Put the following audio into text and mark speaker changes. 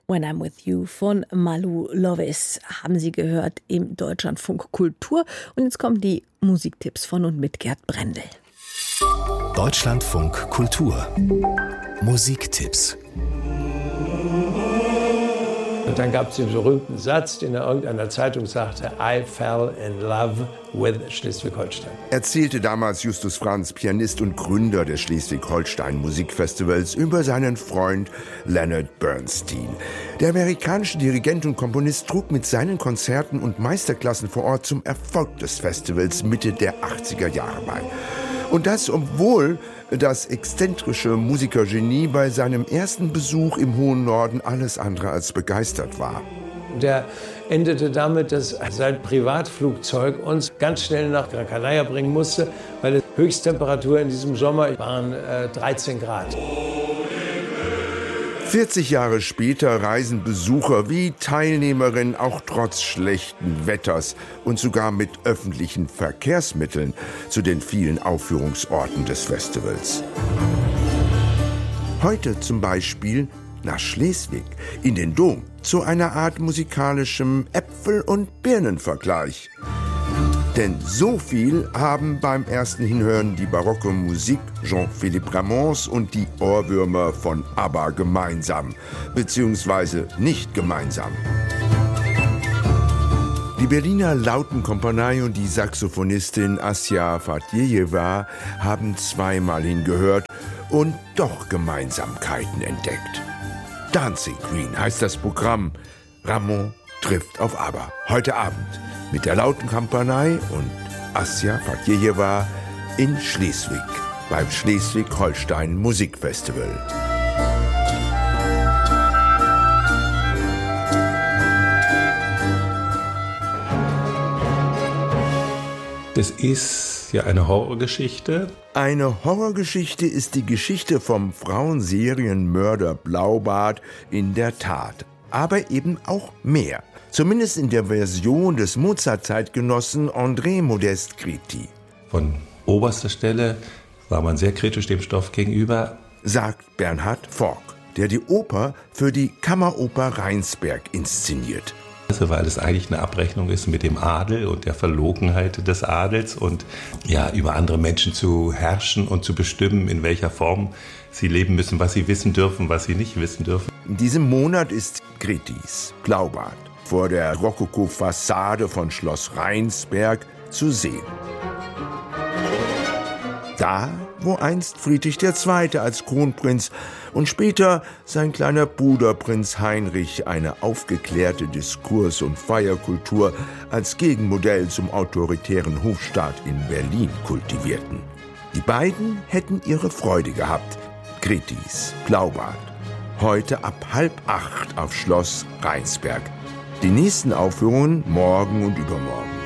Speaker 1: When I'm With You von Malou Lovis haben Sie gehört im Deutschlandfunk Kultur. Und jetzt kommen die Musiktipps von und mit Gerd Brendel.
Speaker 2: Deutschlandfunk Kultur Musiktipps.
Speaker 3: Und dann gab es den berühmten Satz, den er irgendeiner Zeitung sagte: I fell in love with Schleswig-Holstein.
Speaker 4: Erzählte damals Justus Franz, Pianist und Gründer des Schleswig-Holstein Musikfestivals, über seinen Freund Leonard Bernstein. Der amerikanische Dirigent und Komponist trug mit seinen Konzerten und Meisterklassen vor Ort zum Erfolg des Festivals Mitte der 80er Jahre bei. Und das, obwohl das exzentrische Musikergenie bei seinem ersten Besuch im hohen Norden alles andere als begeistert war.
Speaker 3: Der endete damit, dass sein Privatflugzeug uns ganz schnell nach Gran Canaria bringen musste, weil die Höchsttemperatur in diesem Sommer waren 13 Grad.
Speaker 4: 40 Jahre später reisen Besucher wie Teilnehmerinnen auch trotz schlechten Wetters und sogar mit öffentlichen Verkehrsmitteln zu den vielen Aufführungsorten des Festivals. Heute zum Beispiel nach Schleswig, in den Dom, zu einer Art musikalischem Äpfel- und Birnenvergleich. Denn so viel haben beim ersten Hinhören die barocke Musik Jean-Philippe Ramon's und die Ohrwürmer von ABBA gemeinsam, beziehungsweise nicht gemeinsam. Die Berliner Lautenkompanie und die Saxophonistin Assia Fatjejewa haben zweimal hingehört und doch Gemeinsamkeiten entdeckt. Dancing Queen heißt das Programm. Ramon trifft auf ABBA. Heute Abend mit der Lautenkompanie und Assia Fatjejewa in Schleswig beim Schleswig-Holstein Musikfestival.
Speaker 5: Das ist ja eine Horrorgeschichte.
Speaker 4: Eine Horrorgeschichte ist die Geschichte vom Frauenserienmörder Blaubart in der Tat. Aber eben auch mehr. Zumindest in der Version des Mozart-Zeitgenossen André Modeste Criti.
Speaker 5: Von oberster Stelle war man sehr kritisch dem Stoff gegenüber,
Speaker 4: sagt Bernhard Fork, der die Oper für die Kammeroper Rheinsberg inszeniert.
Speaker 5: Weil es eigentlich eine Abrechnung ist mit dem Adel und der Verlogenheit des Adels und ja, über andere Menschen zu herrschen und zu bestimmen, in welcher Form sie leben müssen, was sie wissen dürfen, was sie nicht wissen dürfen.
Speaker 4: In diesem Monat ist Critis Blaubart vor der Rokoko-Fassade von Schloss Rheinsberg zu sehen. Da, wo einst Friedrich II. Als Kronprinz und später sein kleiner Bruder Prinz Heinrich eine aufgeklärte Diskurs- und Feierkultur als Gegenmodell zum autoritären Hofstaat in Berlin kultivierten. Die beiden hätten ihre Freude gehabt. Critis Blaubart. Heute ab 7:30 auf Schloss Rheinsberg. Die nächsten Aufführungen morgen und übermorgen.